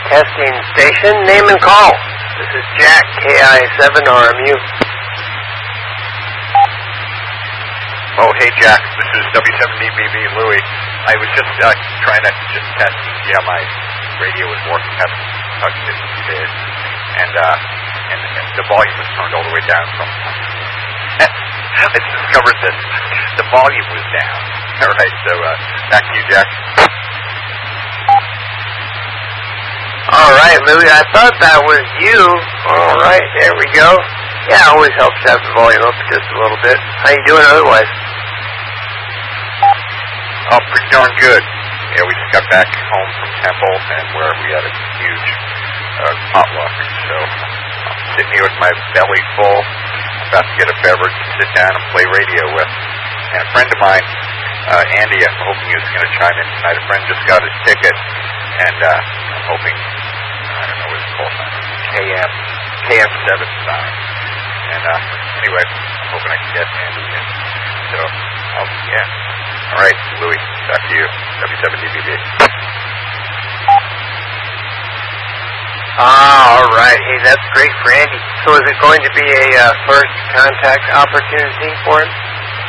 Testing station, name and call. This is Jack, KI7RMU. Oh, hey Jack, this is W7DBB Louie. I was just trying to just test and see how my radio was working. I haven't touched it in 2 days. And the volume was turned all the way down from... I discovered that the volume was down. All right, so back to you, Jack. All right, Louie, I thought that was you. All right, there we go. Yeah, it always helps to have the volume up just a little bit. How you doing otherwise? Oh, pretty darn good. Yeah, we just got back home from Temple, and where we had a huge potluck. So I'm sitting here with my belly full, about to get a beverage to sit down and play radio with. And a friend of mine, Andy, I'm hoping he was going to chime in tonight. A friend just got his ticket, and I'm hoping, I don't know what it's called, KF7 sign. And anyway, I'm hoping I can get Andy in. So, yeah. All right, Louie, back to you, W7DBB. All right. Hey, that's great for Andy. So is it going to be a first contact opportunity for him?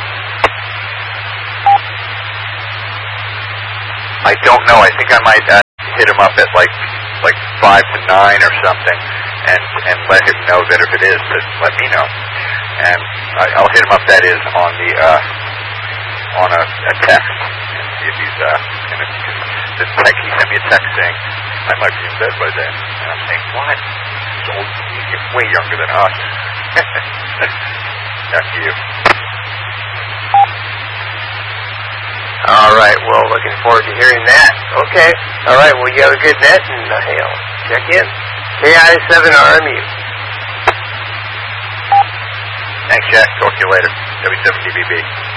I don't know. I think I might hit him up at like 5 to 9 or something, and let him know that if it is, that let me know. And I'll hit him up. That is on the on a text, and see if he's gonna. He sent me a text saying I might be in bed by then, and I'm saying what? He's old. He's way younger than us. Back to you. All right. Well, looking forward to hearing that. Okay. All right. Well, you have a good net, and I'll check in. KI7RMU. Thanks, Jack. Talk to you later. W7DBB.